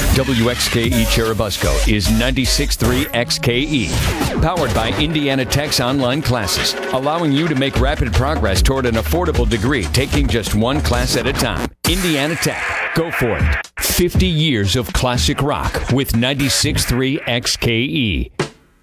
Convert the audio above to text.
WXKE Cherubusco is 96.3 XKE. Powered by Indiana Tech's online classes, allowing you to make rapid progress toward an affordable degree, taking just one class at a time. Indiana Tech. Go for it. 50 years of classic rock with 96.3 XKE.